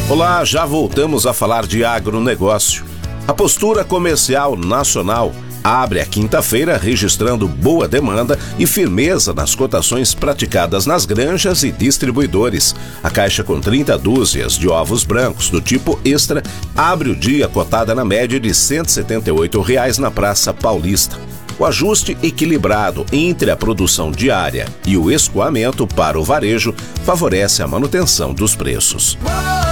Olá, já voltamos a falar de agronegócio. A postura comercial nacional abre a quinta-feira registrando boa demanda e firmeza nas cotações praticadas nas granjas e distribuidores. A caixa com 30 dúzias de ovos brancos do tipo extra abre o dia cotada na média de R$ 178 na Praça Paulista. O ajuste equilibrado entre a produção diária e o escoamento para o varejo favorece a manutenção dos preços.